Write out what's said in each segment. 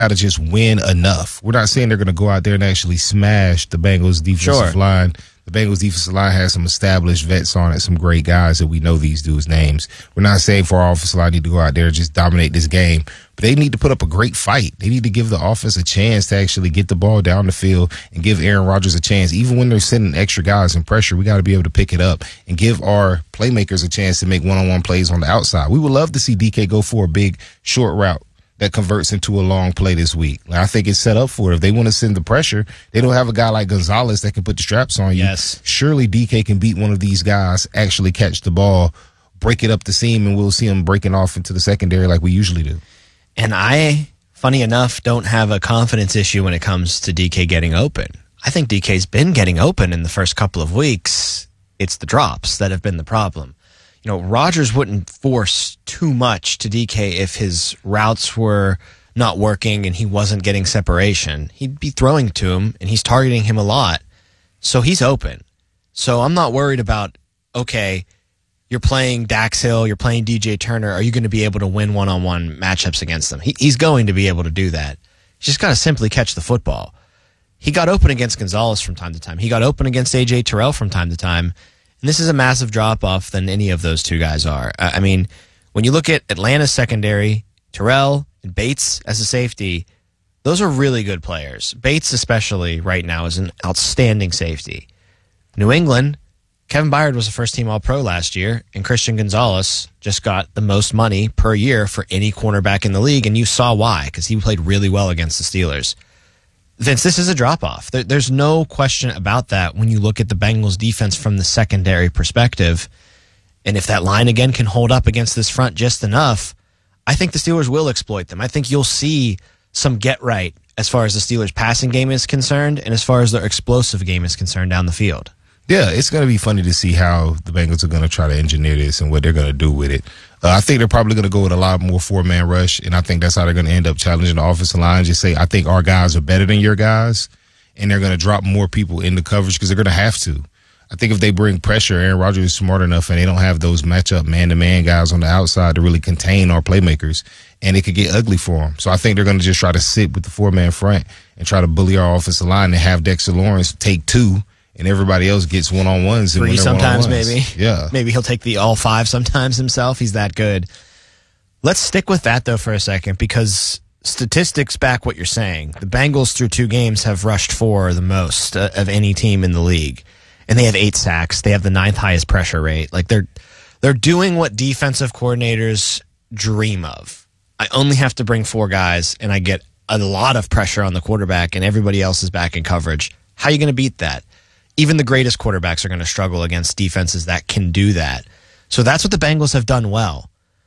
got to just win enough. We're not saying they're going to go out there and actually smash the Bengals defensive line. The Bengals defensive line has some established vets on it, some great guys that we know these dudes' names. We're not saying for our offensive line need to go out there and just dominate this game, but they need to put up a great fight. They need to give the offense a chance to actually get the ball down the field and give Aaron Rodgers a chance. Even when they're sending extra guys and pressure, we got to be able to pick it up and give our playmakers a chance to make one-on-one plays on the outside. We would love to see DK go for a big short route that converts into a long play this week. I think it's set up for it. If they want to send the pressure, they don't have a guy like Gonzalez that can put the straps on you. Yes. Surely DK can beat one of these guys, actually catch the ball, break it up the seam, and we'll see him breaking off into the secondary like we usually do. And I, funny enough, don't have a confidence issue when it comes to DK getting open. I think DK's been getting open in the first couple of weeks. It's the drops that have been the problem. You know, Rodgers wouldn't force too much to DK if his routes were not working and he wasn't getting separation. He'd be throwing to him, and he's targeting him a lot. So he's open. So I'm not worried about, okay, you're playing Dax Hill, you're playing DJ Turner. Are you going to be able to win one-on-one matchups against them? He's going to be able to do that. He's just got to simply catch the football. He got open against Gonzalez from time to time. He got open against A.J. Terrell from time to time. And this is a massive drop-off than any of those two guys are. I mean, when you look at Atlanta's secondary, Terrell and Bates as a safety, those are really good players. Bates especially right now is an outstanding safety. New England, Kevin Byard was a first-team All-Pro last year, and Christian Gonzalez just got the most money per year for any cornerback in the league, and you saw why, because he played really well against the Steelers. Vince, this is a drop-off. There's no question about that when you look at the Bengals defense from the secondary perspective. And if that line again can hold up against this front just enough, I think the Steelers will exploit them. I think you'll see some get right as far as the Steelers' passing game is concerned and as far as their explosive game is concerned down the field. Yeah, it's going to be funny to see how the Bengals are going to try to engineer this and what they're going to do with it. I think they're probably going to go with a lot more four-man rush, and I think that's how they're going to end up challenging the offensive line. Just say, I think our guys are better than your guys, and they're going to drop more people into coverage because they're going to have to. I think if they bring pressure, Aaron Rodgers is smart enough, and they don't have those matchup man-to-man guys on the outside to really contain our playmakers, and it could get ugly for them. So I think they're going to just try to sit with the four-man front and try to bully our offensive line and have Dexter Lawrence take two, and everybody else gets one-on-ones. Three sometimes, maybe. Yeah. Maybe he'll take the all five sometimes himself. He's that good. Let's stick with that, though, for a second, because statistics back what you're saying. The Bengals, through 2 games, have rushed for the most of any team in the league. And they have 8 sacks. They have the 9th highest pressure rate. Like, they're doing what defensive coordinators dream of. I only have to bring 4 guys, and I get a lot of pressure on the quarterback, and everybody else is back in coverage. How are you going to beat that? Even the greatest quarterbacks are going to struggle against defenses that can do that. So that's what the Bengals have done well.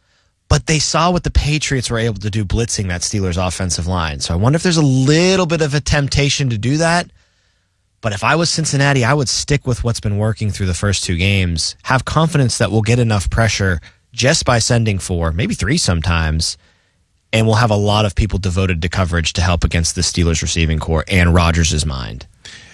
But they saw what the Patriots were able to do blitzing that Steelers offensive line. So I wonder if there's a little bit of a temptation to do that. But if I was Cincinnati, I would stick with what's been working through the first 2 games, have confidence that we'll get enough pressure just by sending 4, maybe 3 sometimes, and we'll have a lot of people devoted to coverage to help against the Steelers receiving core and Rodgers' mind.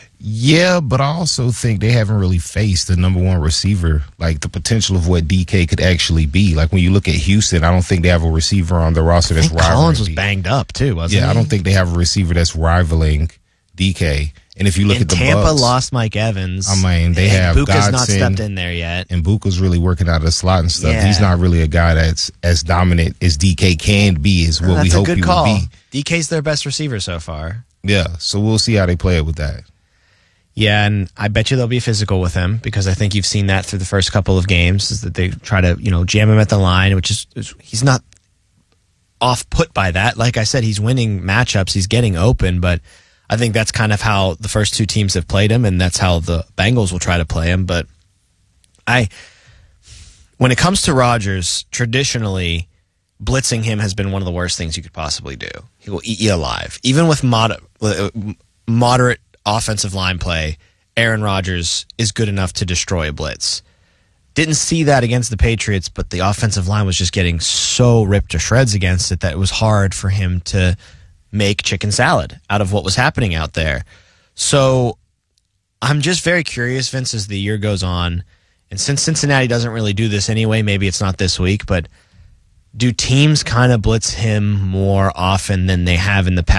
Yeah, but I also think they haven't really faced the number 1 receiver, like the potential of what DK could actually be. Like when you look at Houston, I don't think they have a receiver on the roster that's rivaling. Collins was banged up too, wasn't he? Yeah, I don't think they have a receiver that's rivaling DK. And if you look at the Tampa Bucs, lost Mike Evans. I mean, they have Buka's Godson, not stepped in there yet. And Buka's really working out of the slot and stuff. Yeah. He's not really a guy that's as dominant as DK can be, is what we hope he will be. DK's their best receiver so far. Yeah, so we'll see how they play it with that. Yeah, and I bet you they'll be physical with him because I think you've seen that through the first couple of games, is that they try to, jam him at the line, which is he's not off put by that. Like I said, he's winning matchups, he's getting open, but I think that's kind of how the first 2 teams have played him, and that's how the Bengals will try to play him. But when it comes to Rodgers, traditionally, blitzing him has been one of the worst things you could possibly do. He will eat you alive. Even with moderate offensive line play, Aaron Rodgers is good enough to destroy a blitz. Didn't see that against the Patriots, but the offensive line was just getting so ripped to shreds against it that it was hard for him to make chicken salad out of what was happening out there. So I'm just very curious, Vince, as the year goes on, and since Cincinnati doesn't really do this anyway, maybe it's not this week, but do teams kind of blitz him more often than they have in the past?